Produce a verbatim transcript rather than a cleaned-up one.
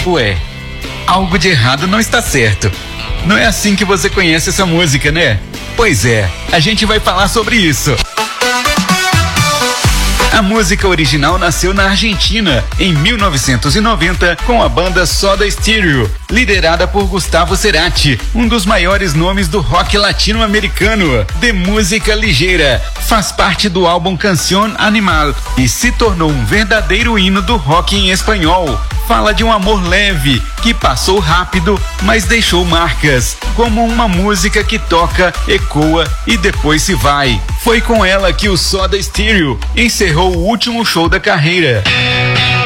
Ué, algo de errado não está certo. Não é assim que você conhece essa música, né? Pois é, a gente vai falar sobre isso. A música original nasceu na Argentina, em mil novecentos e noventa, com a banda Soda Stereo, liderada por Gustavo Cerati, um dos maiores nomes do rock latino-americano, de música ligeira. Faz parte do álbum Canción Animal e se tornou um verdadeiro hino do rock em espanhol. Fala de um amor leve, que passou rápido, mas deixou marcas, como uma música que toca, ecoa e depois se vai. Foi com ela que o Soda Stereo encerrou o último show da carreira.